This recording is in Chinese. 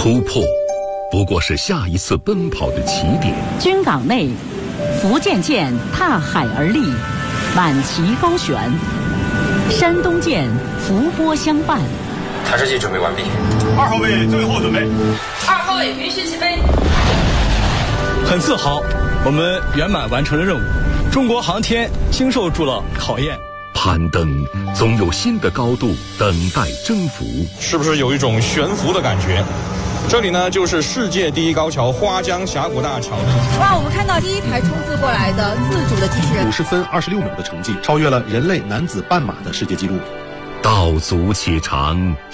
突破不过是下一次奔跑的起点。 军港内，福建舰踏海而立，满旗高悬；山东舰伏波相伴。 弹射器准备完毕。 2号位最后准备。 2号位允许起飞。 很自豪，我们圆满完成了任务。中国航天经受住了考验。 攀登总有新的高度等待征服， 是不是有一种悬浮的感觉？这里呢，就是世界第一高桥花江峡谷大桥。 哇，我们看到第一台冲刺过来的自主的机器人， 50分26秒的成绩，超越了人类男子半马的世界纪录。 道阻且长。